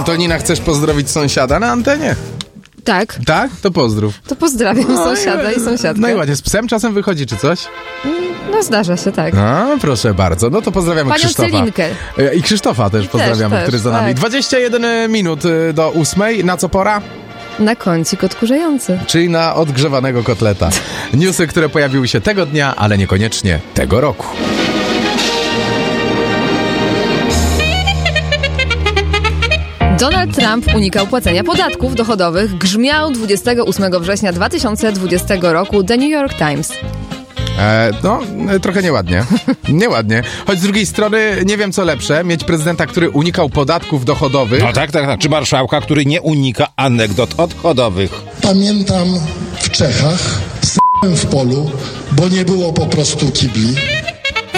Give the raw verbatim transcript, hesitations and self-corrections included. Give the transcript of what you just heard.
Antonina, chcesz pozdrowić sąsiada na antenie? Tak. Tak? To pozdrów. To pozdrawiam no, sąsiada i sąsiadkę. No i ładnie, z psem czasem wychodzi, czy coś? No zdarza się, tak. A, proszę bardzo. No to pozdrawiamy Panią Krzysztofa. Celinkę. I Krzysztofa też I pozdrawiamy, też, który też, za nami. tak. dwadzieścia jeden minut do ósmej. Na co pora? Na kącik odkurzający. Czyli na odgrzewanego kotleta. Newsy, które pojawiły się tego dnia, ale niekoniecznie tego roku. Donald Trump unikał płacenia podatków dochodowych, grzmiał dwudziestego ósmego września dwa tysiące dwudziestego roku The New York Times. E, no, trochę nieładnie. Nieładnie. Choć z drugiej strony nie wiem, co lepsze, mieć prezydenta, który unikał podatków dochodowych. No tak, tak, tak. Czy marszałka, który nie unika anegdot odchodowych. Pamiętam w Czechach, s***łem w polu, bo nie było po prostu kibli.